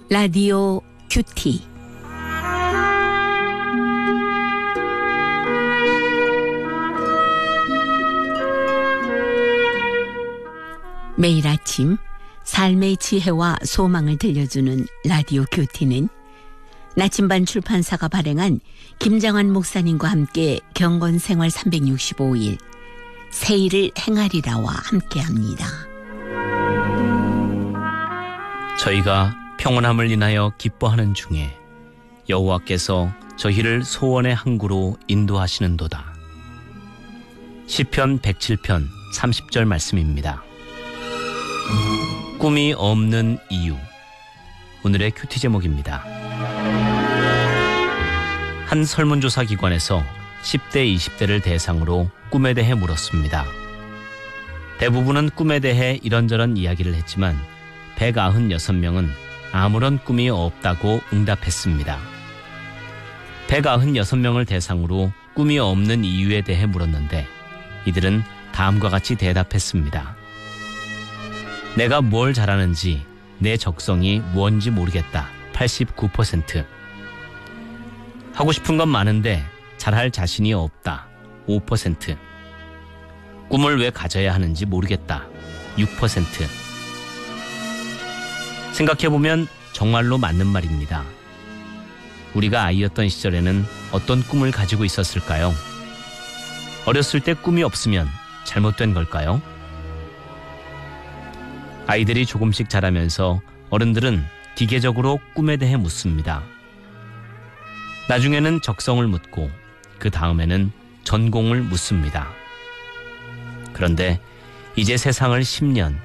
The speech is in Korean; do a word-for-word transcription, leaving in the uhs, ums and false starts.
라디오 큐티. 매일 아침 삶의 지혜와 소망을 들려주는 라디오 큐티는 나침반 출판사가 발행한 김장환 목사님과 함께 경건생활 삼백육십오 일 새 일을 행하리라와 함께합니다. 저희가 평온함을 인하여 기뻐하는 중에 여호와께서 저희를 소원의 항구로 인도하시는도다. 시편 백칠 편 삼십 절 말씀입니다. 꿈이 없는 이유. 오늘의 큐티 제목입니다. 한 설문조사 기관에서 십 대, 이십 대를 대상으로 꿈에 대해 물었습니다. 대부분은 꿈에 대해 이런저런 이야기를 했지만 백구십육 명은 아무런 꿈이 없다고 응답했습니다. 백구십육 명을 대상으로 꿈이 없는 이유에 대해 물었는데 이들은 다음과 같이 대답했습니다. 내가 뭘 잘하는지, 내 적성이 무엇인지 모르겠다. 팔십구 퍼센트. 하고 싶은 건 많은데 잘할 자신이 없다. 오 퍼센트. 꿈을 왜 가져야 하는지 모르겠다. 육 퍼센트. 생각해보면 정말로 맞는 말입니다. 우리가 아이였던 시절에는 어떤 꿈을 가지고 있었을까요? 어렸을 때 꿈이 없으면 잘못된 걸까요? 아이들이 조금씩 자라면서 어른들은 기계적으로 꿈에 대해 묻습니다. 나중에는 적성을 묻고 그 다음에는 전공을 묻습니다. 그런데 이제 세상을 십 년,